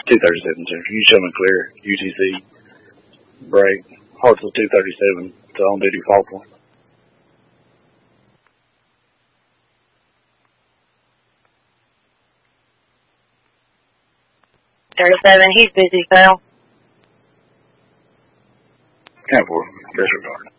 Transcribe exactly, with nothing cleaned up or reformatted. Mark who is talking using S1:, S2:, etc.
S1: two thirty-seven, sir. You show me clear. U T C, break, Hartsville two thirty-seven, to on duty fall point.
S2: thirty-seven, he's busy, Phil.
S1: ten four, disregard.